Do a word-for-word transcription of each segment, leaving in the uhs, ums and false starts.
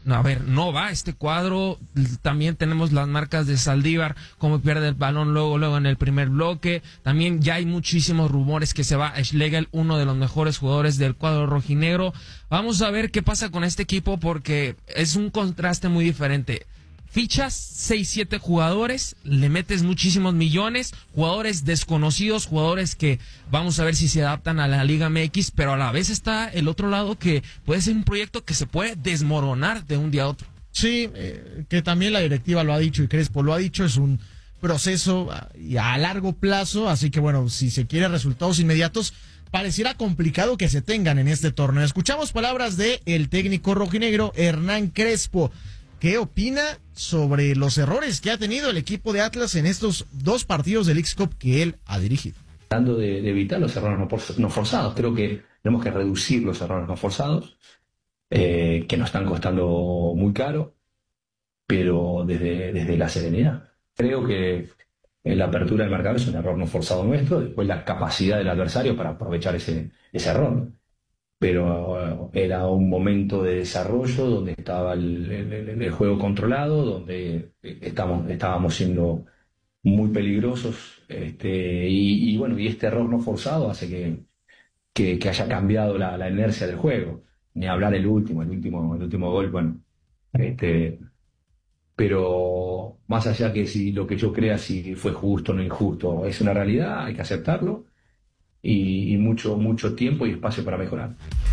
a ver, no va este cuadro. También tenemos las marcas de Saldívar, como pierde el balón luego, luego en el primer bloque. También ya hay muchísimos rumores que se va a Schlegel, uno de los mejores jugadores del cuadro rojinegro. Vamos a ver qué pasa con este equipo, porque es un contraste muy diferente. Fichas seis, siete jugadores, le metes muchísimos millones, jugadores desconocidos, jugadores que vamos a ver si se adaptan a la Liga M X, pero a la vez está el otro lado, que puede ser un proyecto que se puede desmoronar de un día a otro. Sí, eh, que también la directiva lo ha dicho y Crespo lo ha dicho, es un proceso a, a largo plazo, así que bueno, si se quiere resultados inmediatos, pareciera complicado que se tengan en este torneo. Escuchamos palabras de el técnico rojinegro Hernán Crespo. ¿Qué opina sobre los errores que ha tenido el equipo de Atlas en estos dos partidos del X-Cup que él ha dirigido? Tratando de, de evitar los errores no, por, no forzados. Creo que tenemos que reducir los errores no forzados, eh, que nos están costando muy caro, pero desde, desde la serenidad. Creo que la apertura del marcador es un error no forzado nuestro, después la capacidad del adversario para aprovechar ese, ese error. Pero era un momento de desarrollo donde estaba el, el, el juego controlado, donde estábamos, estábamos siendo muy peligrosos, este, y, y bueno, y este error no forzado hace que, que, que haya cambiado la, la inercia del juego. Ni hablar el último, el último, el último gol, bueno, este, pero más allá que si lo que yo crea si fue justo o no injusto, es una realidad, hay que aceptarlo. Y, y mucho, mucho tiempo y espacio para mejorar.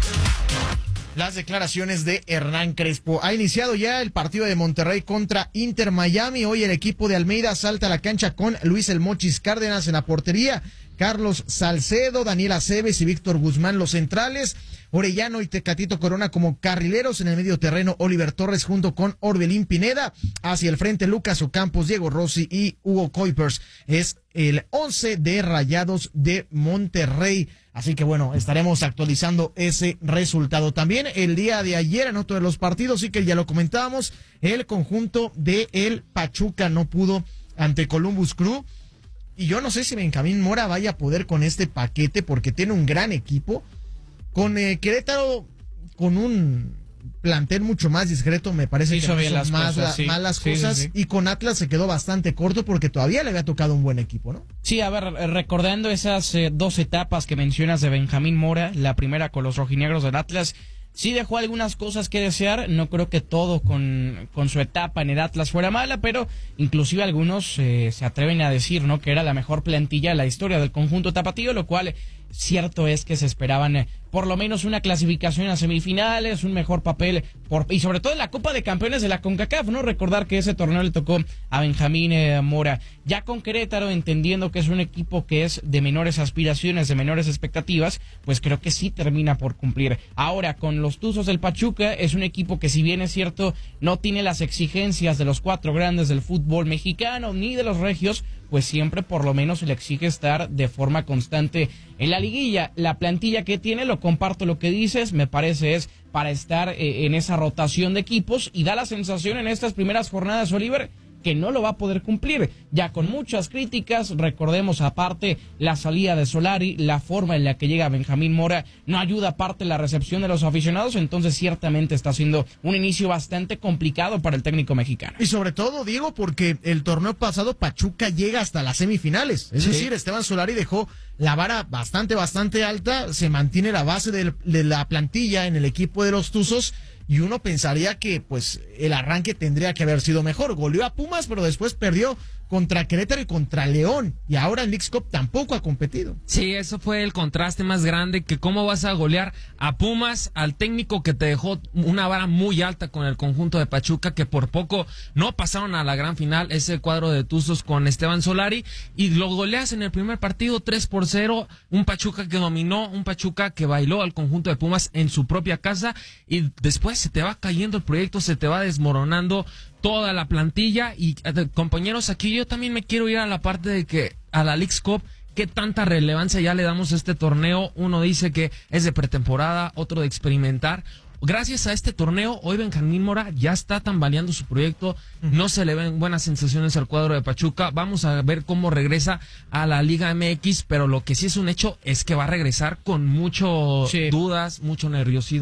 Las declaraciones de Hernán Crespo. Ha iniciado ya el partido de Monterrey contra Inter Miami. Hoy el equipo de Almeida salta a la cancha con Luis El Mochis Cárdenas en la portería, Carlos Salcedo, Daniel Aceves y Víctor Guzmán los centrales, Orellano y Tecatito Corona como carrileros. En el medio terreno, Oliver Torres junto con Orbelín Pineda. Hacia el frente, Lucas Ocampos, Diego Rossi y Hugo Kuipers. Es el once de Rayados de Monterrey. Así que bueno, estaremos actualizando ese resultado. También el día de ayer, en otro de los partidos, sí que ya lo comentábamos, el conjunto de el Pachuca no pudo ante Columbus Crew. Y yo no sé si Benjamín Mora vaya a poder con este paquete, porque tiene un gran equipo. Con eh, Querétaro, con un plantel mucho más discreto, me parece hizo que bien las más cosas, la, sí. malas Sí, cosas. sí, sí. Y con Atlas se quedó bastante corto, porque todavía le había tocado un buen equipo, ¿no? Sí, a ver, recordando esas eh, dos etapas que mencionas de Benjamín Mora, la primera con los rojinegros del Atlas, sí dejó algunas cosas que desear. No creo que todo con, con su etapa en el Atlas fuera mala, pero inclusive algunos eh, se atreven a decir, ¿no?, que era la mejor plantilla de la historia del conjunto tapatío, lo cual cierto es que se esperaban eh, por lo menos una clasificación a semifinales, un mejor papel por, y sobre todo en la Copa de Campeones de la CONCACAF, ¿no? Recordar que ese torneo le tocó a Benjamín eh, Mora. Ya con Querétaro, entendiendo que es un equipo que es de menores aspiraciones, de menores expectativas, pues creo que sí termina por cumplir. Ahora, con los Tuzos del Pachuca, es un equipo que, si bien es cierto, no tiene las exigencias de los cuatro grandes del fútbol mexicano, ni de los regios, pues siempre por lo menos se le exige estar de forma constante en la liguilla. La plantilla que tiene, lo comparto lo que dices, me parece es para estar eh, en esa rotación de equipos, y da la sensación en estas primeras jornadas, Oliver, que no lo va a poder cumplir, ya con muchas críticas. Recordemos aparte la salida de Solari, la forma en la que llega Benjamín Mora, no ayuda aparte la recepción de los aficionados, entonces ciertamente está siendo un inicio bastante complicado para el técnico mexicano. Y sobre todo, Diego, porque el torneo pasado Pachuca llega hasta las semifinales, es sí. decir, Esteban Solari dejó la vara bastante, bastante alta, se mantiene la base de, de la plantilla en el equipo de los Tuzos, y uno pensaría que pues el arranque tendría que haber sido mejor. Goleó a Pumas, pero después perdió contra Querétaro y contra León, y ahora en Leagues Cup tampoco ha competido. Sí, eso fue el contraste más grande, que cómo vas a golear a Pumas, al técnico que te dejó una vara muy alta con el conjunto de Pachuca, que por poco no pasaron a la gran final, ese cuadro de Tuzos con Esteban Solari, y lo goleas en el primer partido tres por cero, un Pachuca que dominó, un Pachuca que bailó al conjunto de Pumas en su propia casa, y después se te va cayendo el proyecto, se te va desmoronando toda la plantilla. Y compañeros, aquí yo también me quiero ir a la parte de que a la Leagues Cup, ¿qué tanta relevancia ya le damos a este torneo? Uno dice que es de pretemporada, otro de experimentar. Gracias a este torneo, hoy Benjamín Mora ya está tambaleando su proyecto, no se le ven buenas sensaciones al cuadro de Pachuca. Vamos a ver cómo regresa a la Liga M X, pero lo que sí es un hecho es que va a regresar con muchas sí. dudas, mucho nerviosismo.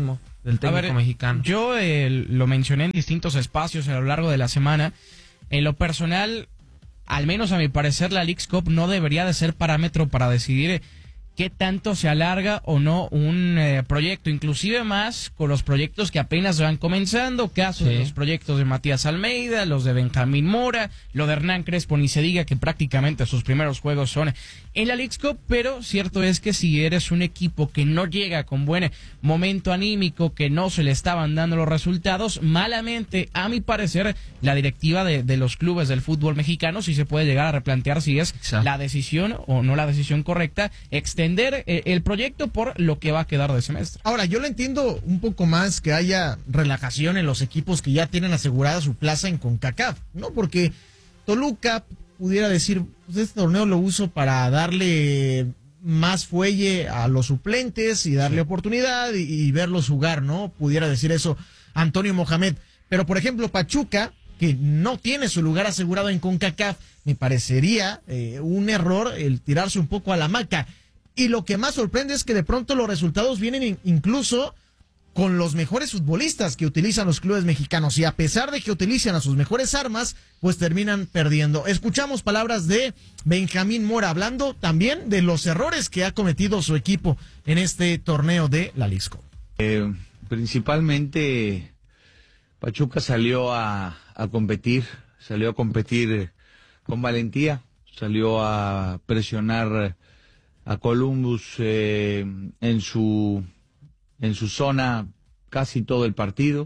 del técnico ver, mexicano. Yo eh, lo mencioné en distintos espacios a lo largo de la semana. En lo personal, al menos a mi parecer, la Leagues Cup no debería de ser parámetro para decidir qué tanto se alarga o no un eh, proyecto, inclusive más con los proyectos que apenas van comenzando, caso sí. de los proyectos de Matías Almeida, los de Benjamín Mora, lo de Hernán Crespo, ni se diga que prácticamente sus primeros juegos son en la Leagues Cup, pero cierto es que si eres un equipo que no llega con buen momento anímico, que no se le estaban dando los resultados, malamente, a mi parecer, la directiva de, de los clubes del fútbol mexicano sí se puede llegar a replantear si es Exacto. la decisión o no la decisión correcta, extender el proyecto por lo que va a quedar de semestre. Ahora, yo lo entiendo un poco más que haya relajación en los equipos que ya tienen asegurada su plaza en CONCACAF, ¿no? Porque Toluca pudiera decir, pues este torneo lo uso para darle más fuelle a los suplentes y darle sí. oportunidad y, y verlos jugar, ¿no? Pudiera decir eso Antonio Mohamed. Pero, por ejemplo, Pachuca, que no tiene su lugar asegurado en CONCACAF, me parecería eh, un error el tirarse un poco a la hamaca. Y lo que más sorprende es que de pronto los resultados vienen incluso con los mejores futbolistas que utilizan los clubes mexicanos. Y a pesar de que utilizan a sus mejores armas, pues terminan perdiendo. Escuchamos palabras de Benjamín Mora, hablando también de los errores que ha cometido su equipo en este torneo de la Leagues Cup. Eh, principalmente, Pachuca salió a, a competir, salió a competir con valentía, salió a presionar a Columbus eh, en su en su zona casi todo el partido.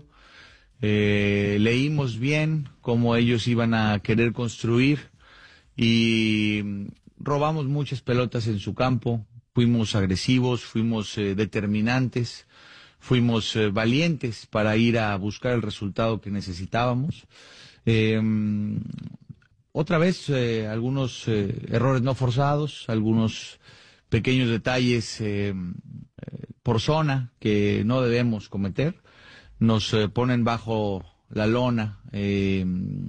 Eh, leímos bien cómo ellos iban a querer construir y robamos muchas pelotas en su campo, fuimos agresivos, fuimos eh, determinantes, fuimos eh, valientes para ir a buscar el resultado que necesitábamos. Eh, otra vez eh, algunos eh, errores no forzados, algunos pequeños detalles eh, por zona que no debemos cometer, nos eh, ponen bajo la lona eh,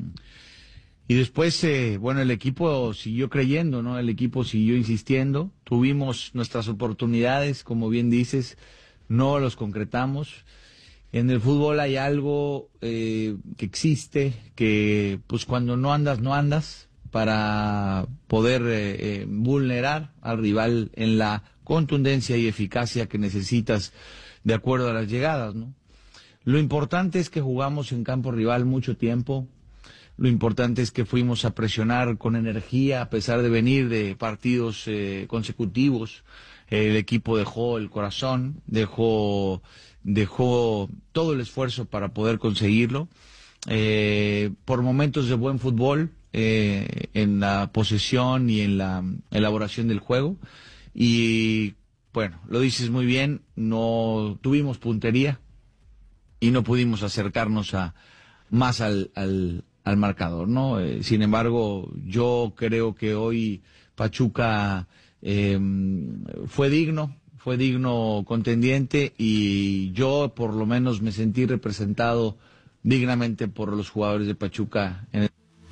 y después, eh, bueno, el equipo siguió creyendo, ¿no? El equipo siguió insistiendo, tuvimos nuestras oportunidades, como bien dices, no los concretamos. En el fútbol hay algo eh, que existe, que pues cuando no andas, no andas, para poder eh, eh, vulnerar al rival en la contundencia y eficacia que necesitas de acuerdo a las llegadas, ¿no? Lo importante es que jugamos en campo rival mucho tiempo, lo importante es que fuimos a presionar con energía a pesar de venir de partidos eh, consecutivos. El equipo dejó el corazón, dejó, dejó todo el esfuerzo para poder conseguirlo. Eh, por momentos de buen fútbol, eh, en la posesión y en la elaboración del juego. Y bueno, lo dices muy bien, no tuvimos puntería y no pudimos acercarnos a más al, al, al marcador, ¿no? Eh, sin embargo, yo creo que hoy Pachuca eh, fue digno, fue digno contendiente y yo por lo menos me sentí representado dignamente por los jugadores de Pachuca en el...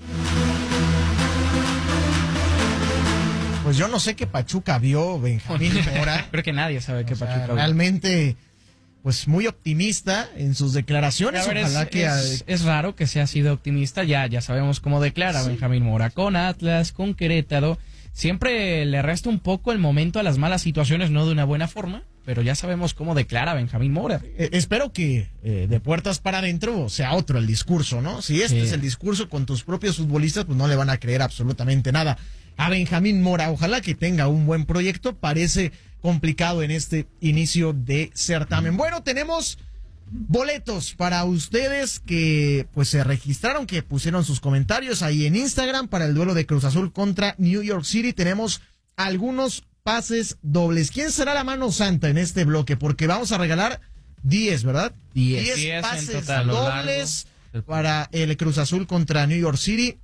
Pues yo no sé qué Pachuca vio, Benjamín Mora. Creo que nadie sabe qué Pachuca sea, vio. Realmente, pues muy optimista en sus declaraciones. Ver, Ojalá es, que... es, es raro que sea así de optimista, ya, ya sabemos cómo declara sí. Benjamín Mora con Atlas, con Querétaro. Siempre le resta un poco el momento a las malas situaciones, no de una buena forma, pero ya sabemos cómo declara Benjamín Mora. Eh, espero que eh, de puertas para adentro sea otro el discurso, ¿no? Si este sí. es el discurso con tus propios futbolistas, pues no le van a creer absolutamente nada a Benjamín Mora. Ojalá que tenga un buen proyecto. Parece complicado en este inicio de certamen. Bueno, tenemos boletos para ustedes que pues se registraron, que pusieron sus comentarios ahí en Instagram para el duelo de Cruz Azul contra New York City. Tenemos algunos pases dobles. ¿Quién será la mano santa en este bloque? Porque vamos a regalar diez, ¿verdad? diez, diez diez pases en total, dobles para el Cruz Azul contra New York City.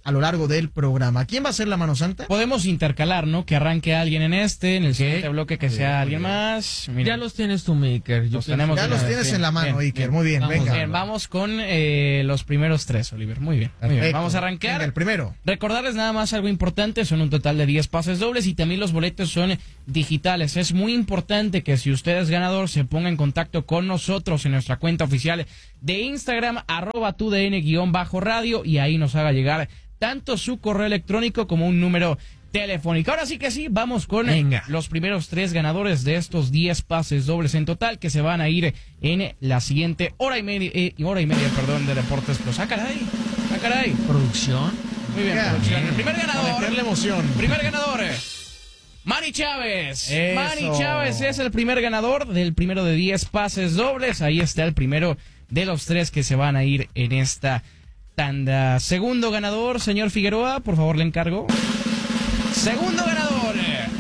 a lo largo del programa. ¿Quién va a ser la mano santa? Podemos intercalar, ¿no? Que arranque alguien en este, en el siguiente bloque que sea alguien más. Mira. Ya los tienes tú, Maker. Los tenemos ya los tienes bien, en la mano, bien, Iker. Muy bien, vamos, venga. Bien, vamos con eh, los primeros tres, Oliver. Muy bien, muy bien. Vamos a arrancar. Venga, el primero. Recordarles nada más algo importante, son un total de diez pases dobles y también los boletos son digitales. Es muy importante que si usted es ganador se ponga en contacto con nosotros en nuestra cuenta oficial de Instagram, arroba tu D N guión bajo radio, y ahí nos haga llegar tanto su correo electrónico como un número telefónico. Ahora sí que sí, vamos con Venga. los primeros tres ganadores de estos diez pases dobles en total que se van a ir en la siguiente hora y media, eh, hora y media, perdón, de Deportes Plus. ¡Ah, caray! ¡Ah, caray! ¿Producción? Muy bien, Ya, producción. bien. El primer ganador. Meterle emoción. Primer ganador. Manny Chávez. Eso. Manny Chávez es el primer ganador del primero de diez pases dobles. Ahí está el primero de los tres que se van a ir en esta tanda. Segundo ganador, señor Figueroa, por favor le encargo. Segundo ganador,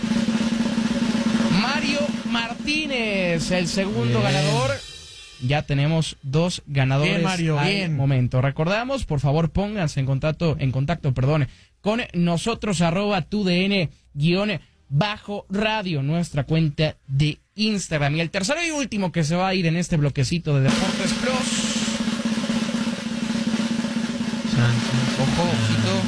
Mario Martínez, el segundo Bien. ganador. Ya tenemos dos ganadores Bien, Mario, al bien. momento. Recordamos, por favor, pónganse en contacto, en contacto, perdón, con nosotros, arroba tu D N guión bajo radio, nuestra cuenta de Instagram. Y el tercero y último que se va a ir en este bloquecito de Deportes Plus. Ojo, ojito.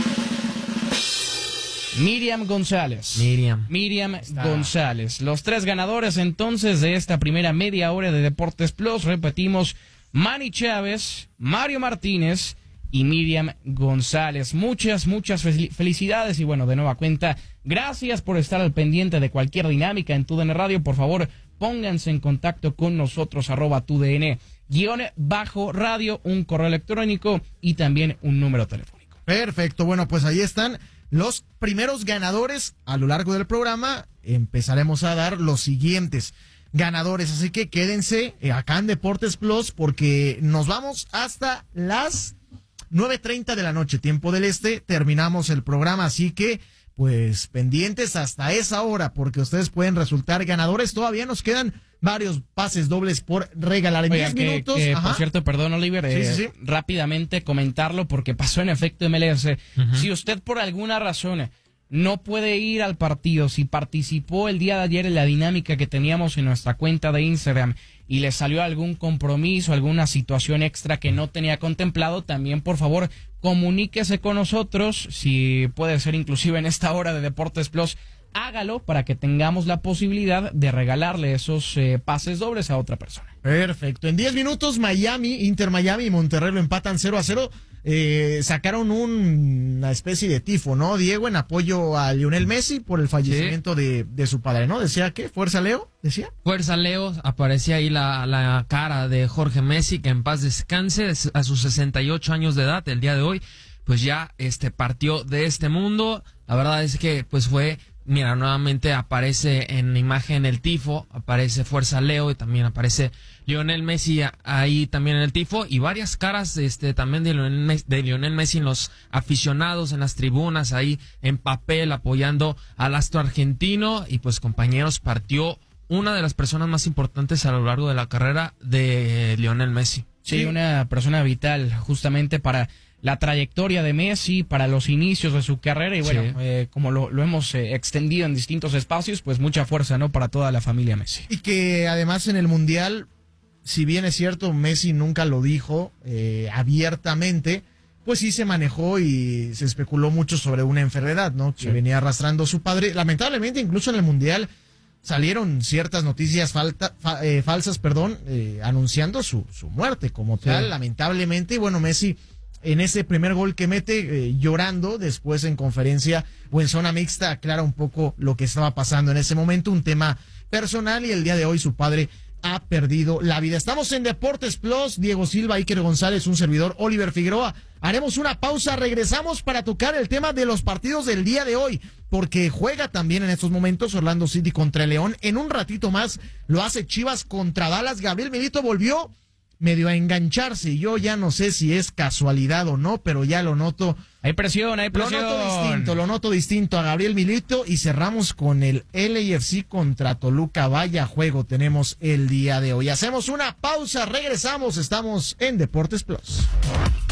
Miriam González. Miriam. Miriam González. Los tres ganadores entonces de esta primera media hora de Deportes Plus. Repetimos, Manny Chávez, Mario Martínez y Miriam González. Muchas, muchas felicidades y bueno, de nueva cuenta, gracias por estar al pendiente de cualquier dinámica en Tu D N Radio. Por favor, pónganse en contacto con nosotros, arroba tu D N guión bajo radio, un correo electrónico y también un número telefónico. Perfecto, bueno, pues ahí están los primeros ganadores a lo largo del programa. Empezaremos a dar los siguientes ganadores, así que quédense acá en Deportes Plus porque nos vamos hasta las nueve treinta de la noche, tiempo del este, terminamos el programa, así que pues pendientes hasta esa hora porque ustedes pueden resultar ganadores. Todavía nos quedan varios pases dobles por regalar en diez minutos. Que, por cierto, perdón, Oliver, sí, eh, sí, sí. rápidamente comentarlo porque pasó en efecto M L S. Uh-huh. Si usted por alguna razón no puede ir al partido, si participó el día de ayer en la dinámica que teníamos en nuestra cuenta de Instagram y le salió algún compromiso, alguna situación extra que no tenía contemplado, también por favor comuníquese con nosotros, si puede ser inclusive en esta hora de Deportes Plus, hágalo para que tengamos la posibilidad de regalarle esos eh, pases dobles a otra persona. Perfecto. En diez minutos, Miami, Inter Miami y Monterrey lo empatan cero a cero. Eh, sacaron un, una especie de tifo, ¿no, Diego? En apoyo a Lionel Messi por el fallecimiento sí. de, de su padre, ¿no? ¿Decía qué? ¿Fuerza Leo? ¿Decía? Fuerza Leo, aparecía ahí la, la cara de Jorge Messi, que en paz descanse a sus sesenta y ocho años de edad, el día de hoy, pues ya este partió de este mundo. La verdad es que pues fue... Mira, nuevamente aparece en imagen el tifo, aparece Fuerza Leo y también aparece Lionel Messi ahí también en el tifo y varias caras este también de Lionel Messi, de Lionel Messi en los aficionados, en las tribunas, ahí en papel apoyando al astro argentino y pues compañeros, partió una de las personas más importantes a lo largo de la carrera de Lionel Messi. Sí, una persona vital justamente para la trayectoria de Messi, para los inicios de su carrera y bueno, sí. eh, como lo, lo hemos eh, extendido en distintos espacios, pues mucha fuerza, ¿no? Para toda la familia Messi. Y que además en el Mundial, si bien es cierto, Messi nunca lo dijo eh, abiertamente, pues sí se manejó y se especuló mucho sobre una enfermedad, ¿no? Que sí. venía arrastrando su padre. Lamentablemente, incluso en el Mundial salieron ciertas noticias falta, fa, eh, falsas, perdón, eh, anunciando su, su muerte como sí. tal, lamentablemente. Y bueno, Messi en ese primer gol que mete, eh, llorando, después en conferencia o en zona mixta, aclara un poco lo que estaba pasando en ese momento, un tema personal, y el día de hoy su padre ha perdido la vida. Estamos en Deportes Plus, Diego Silva, Iker González, un servidor, Oliver Figueroa. Haremos una pausa, regresamos para tocar el tema de los partidos del día de hoy, porque juega también en estos momentos Orlando City contra el León. En un ratito más lo hace Chivas contra Dallas. Gabriel Milito volvió medio a engancharse, y yo ya no sé si es casualidad o no, pero ya lo noto. Hay presión, hay presión. Lo noto distinto, lo noto distinto a Gabriel Milito, y cerramos con el L A F C contra Toluca. Vaya juego tenemos el día de hoy. Hacemos una pausa, regresamos, estamos en Deportes Plus.